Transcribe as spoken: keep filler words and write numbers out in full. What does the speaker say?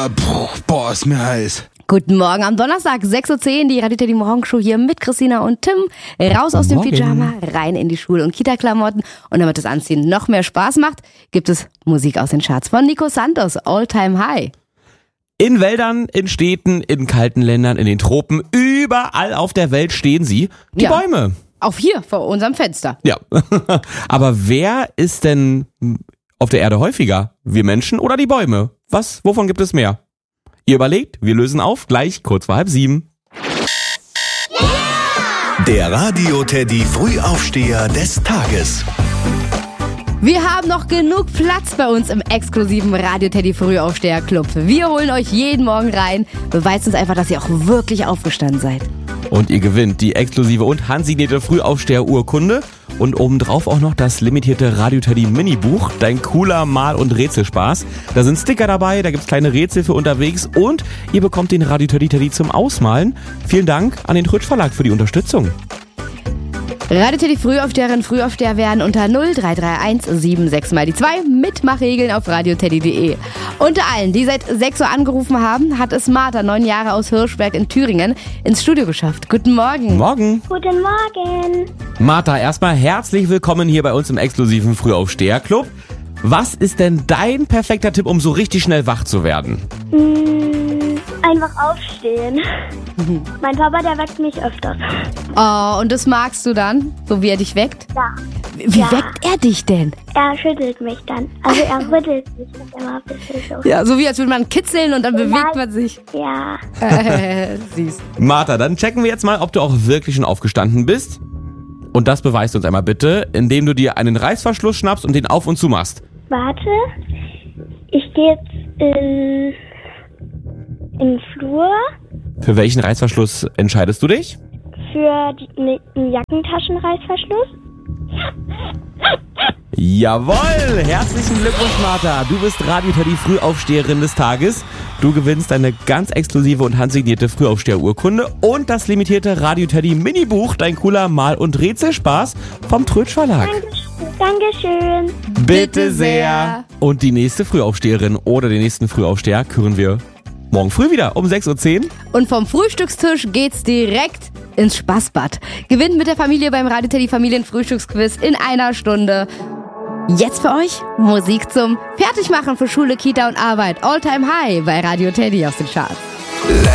Ja, puh, boah, ist mir heiß. Guten Morgen am Donnerstag, sechs Uhr zehn, die Radio Teddy Morgenshow hier mit Christina und Tim. Raus aus dem Morgen. Pyjama, rein in die Schul- und Kita-Klamotten. Und damit das Anziehen noch mehr Spaß macht, gibt es Musik aus den Charts von Nico Santos, All Time High. In Wäldern, in Städten, in kalten Ländern, in den Tropen, überall auf der Welt stehen sie, die Ja. Bäume. Auch hier vor unserem Fenster. Ja, aber wer ist denn auf der Erde häufiger? Wir Menschen oder die Bäume? Was, wovon gibt es mehr? Ihr überlegt, wir lösen auf, gleich kurz vor halb sieben. Der Radio Teddy Frühaufsteher des Tages. Wir haben noch genug Platz bei uns im exklusiven Radio Teddy Frühaufsteher Club. Wir holen euch jeden Morgen rein. Beweist uns einfach, dass ihr auch wirklich aufgestanden seid. Und ihr gewinnt die exklusive und handsignierte Frühaufsteher-Urkunde und obendrauf auch noch das limitierte Radio Teddy Mini-Buch, dein cooler Mal- und Rätselspaß. Da sind Sticker dabei, da gibt's kleine Rätsel für unterwegs und ihr bekommt den Radio Teddy Teddy zum Ausmalen. Vielen Dank an den Trötsch Verlag für die Unterstützung. Radio Teddy Frühaufsteherinnen, Frühaufsteher werden unter null drei drei eins sieben sechs mal die zwei Mitmachregeln auf radioteddy punkt de. Unter allen, die seit sechs Uhr angerufen haben, hat es Martha, neun Jahre aus Hirschberg in Thüringen, ins Studio geschafft. Guten Morgen. Morgen. Guten Morgen. Martha, erstmal herzlich willkommen hier bei uns im exklusiven Frühaufsteher-Club. Was ist denn dein perfekter Tipp, um so richtig schnell wach zu werden? Hm, einfach aufstehen. Mein Papa, der weckt mich öfters. Oh, und das magst du dann, so wie er dich weckt? Ja. Wie Ja. weckt er dich denn? Er schüttelt mich dann. Also er rüttelt mich dann immer ein bisschen so. Ja, so wie als würde man kitzeln und dann bewegt man sich. Ja. Äh, süß. Martha, dann checken wir jetzt mal, ob du auch wirklich schon aufgestanden bist. Und das beweist du uns einmal bitte, indem du dir einen Reißverschluss schnappst und den auf und zu machst. Warte. Ich gehe jetzt in, in den Flur Für welchen Reißverschluss entscheidest du dich? für die, ne, einen Jackentaschenreißverschluss. Jawohl! Herzlichen Glückwunsch, Martha. Du bist Radio Teddy Frühaufsteherin des Tages. Du gewinnst deine ganz exklusive und handsignierte Frühaufsteher-Urkunde und das limitierte Radio Teddy Mini-Buch, dein cooler Mal- und Rätselspaß vom Trötsch Verlag. Dankeschön. Bitte sehr. Und die nächste Frühaufsteherin oder den nächsten Frühaufsteher küren wir morgen früh wieder um sechs Uhr zehn. Und vom Frühstückstisch geht's direkt ins Spaßbad. Gewinnt mit der Familie beim Radio Teddy Familienfrühstücksquiz in einer Stunde. Jetzt für euch Musik zum Fertigmachen für Schule, Kita und Arbeit. All Time High bei Radio Teddy aus den Charts.